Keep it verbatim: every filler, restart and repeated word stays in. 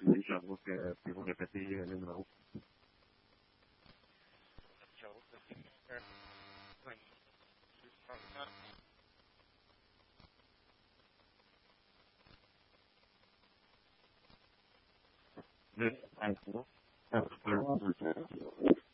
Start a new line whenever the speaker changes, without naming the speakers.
Oui, j'avoue que puis-vous répéter euh, le numéro. Juste un coup. Un peu.